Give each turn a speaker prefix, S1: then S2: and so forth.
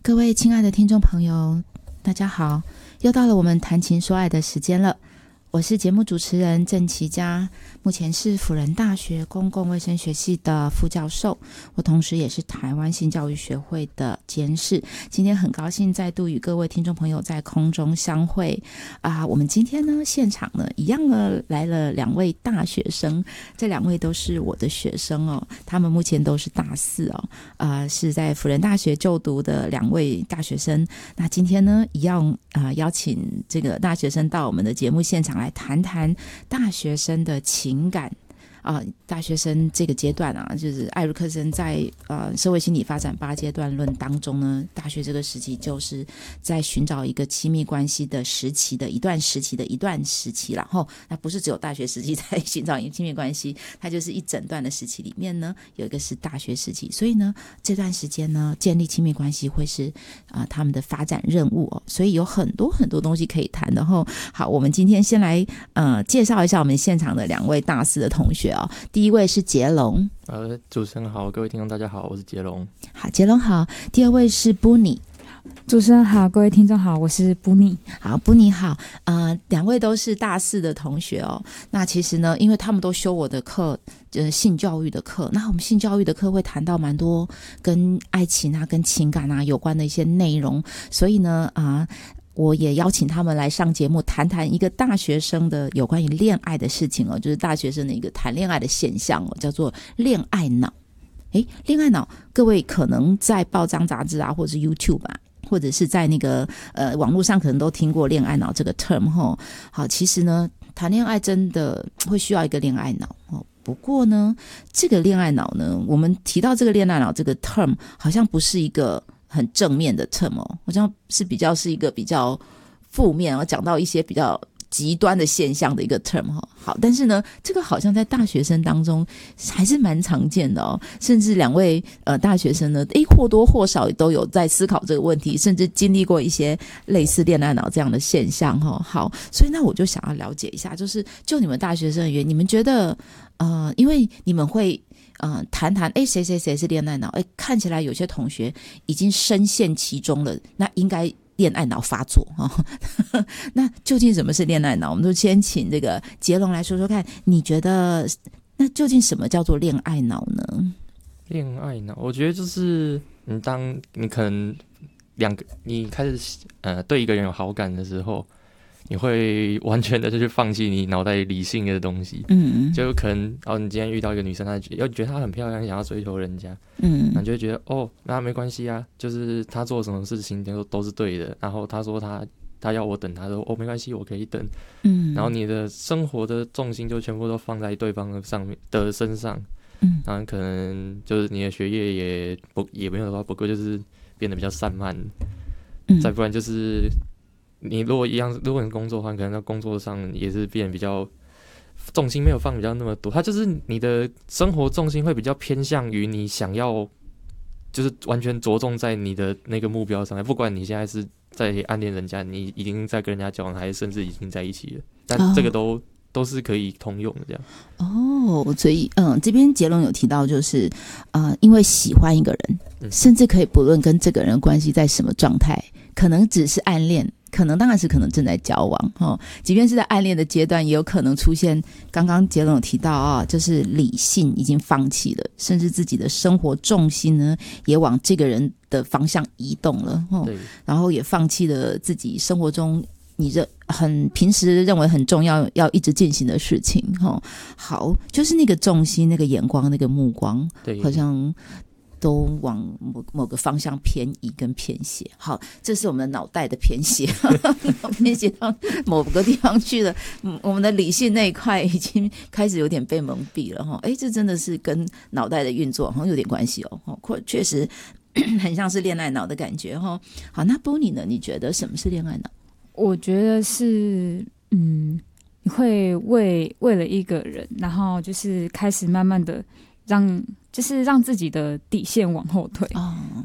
S1: 各位亲爱的听众朋友，大家好，又到了我们谈情说爱的时间了。我是节目主持人郑琦佳，目前是辅仁大学公共卫生学系的副教授，我同时也是台湾性教育学会的监事。今天很高兴再度与各位听众朋友在空中相会我们今天呢现场呢一样呢来了两位大学生，这两位都是我的学生哦，他们目前都是大四哦，是在辅仁大学就读的两位大学生。那今天呢一样邀请这个大学生到我们的节目现场来谈谈大学生的情感大学生这个阶段就是艾瑞克森在社会心理发展8阶段论当中呢，大学这个时期就是在寻找一个亲密关系的时期的一段时期，然后那不是只有大学时期在寻找一个亲密关系，它就是一整段的时期里面呢有一个是大学时期，所以呢这段时间呢建立亲密关系会是他们的发展任务所以有很多很多东西可以谈的好，我们今天先来介绍一下我们现场的两位大四的同学第一位是杰龙。
S2: 主持人好，各位听众大家好，我是杰龙。
S1: 好，杰龙好。第二位是布尼。
S3: 主持人好，各位听众好，我是布尼。
S1: 好，布尼好。两位都是大四的同学那其实呢，因为他们都修我的课，性教育的课。那我们性教育的课会谈到蛮多跟爱情跟情感有关的一些内容，所以呢我也邀请他们来上节目谈谈一个大学生的有关于恋爱的事情就是大学生的一个谈恋爱的现象叫做恋爱脑。恋爱脑，各位可能在报章杂志或者是 YouTube 或者是在那个网络上可能都听过恋爱脑这个 term 好，其实呢谈恋爱真的会需要一个恋爱脑不过呢这个恋爱脑呢，我们提到这个恋爱脑这个 term 好像不是一个很正面的 term 好像是一个比较负面讲到一些比较极端的现象的一个 term 好，但是呢这个好像在大学生当中还是蛮常见的甚至两位大学生呢或多或少都有在思考这个问题，甚至经历过一些类似恋爱脑这样的现象好，所以那我就想要了解一下，就你们大学生而言，你们觉得因为你们会谈谈谁谁谁是恋爱脑看起来有些同学已经深陷其中了，那应该恋爱脑发作那究竟什么是恋爱脑？我们就先请这个杰龙来说说看，你觉得那究竟什么叫做恋爱脑呢？
S2: 恋爱脑，我觉得就是当你可能你开始对一个人有好感的时候，你会完全的就去放弃你脑袋理性的东西，就可能你今天遇到一个女生，她觉得她很漂亮，想要追求人家，那你就会觉得那没关系就是她做什么事情都是对的，然后她说她要我等她，说没关系，我可以等，然后你的生活的重心就全部都放在对方的身上，然后可能就是你的学业也没有的话，不过就是变得比较散漫，再不然就是你如果你工作的话，可能在工作上也是变得比较重心没有放比较那么多，它就是你的生活重心会比较偏向于你想要，就是完全着重在你的那个目标上，不管你现在是在暗恋人家，你已经在跟人家交往，还是甚至已经在一起了，但这个都是可以通用的这样。
S1: 所以这边杰龙有提到就是因为喜欢一个人，甚至可以不论跟这个人关系在什么状态，可能只是暗恋，可能正在交往即便是在暗恋的阶段，也有可能出现刚刚杰龙有提到就是理性已经放弃了，甚至自己的生活重心呢也往这个人的方向移动了然后也放弃了自己生活中你平时认为很重要要一直进行的事情好，就是那个重心那个眼光那个目光好像都往某个方向偏移跟偏斜。好，这是我们的脑袋的偏斜偏斜到某个地方去了，我们的理性那一块已经开始有点被蒙蔽了这真的是跟脑袋的运作好像有点关系确实很像是恋爱脑的感觉好，那 Bonnie 呢？你觉得什么是恋爱脑？
S3: 我觉得是你会为了一个人，然后就是开始慢慢的让自己的底线往后退